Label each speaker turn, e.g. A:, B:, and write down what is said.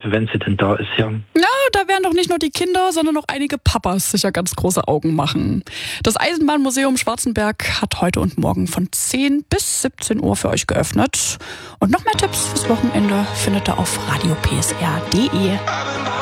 A: wenn sie denn da ist, ja.
B: Ja, da werden doch nicht nur die Kinder, sondern auch einige Papas sicher ganz große Augen machen. Das Eisenbahnmuseum Schwarzenberg hat heute und morgen von 10 bis 17 Uhr für euch geöffnet. Und noch mehr Tipps fürs Wochenende findet ihr auf radiopsr.de.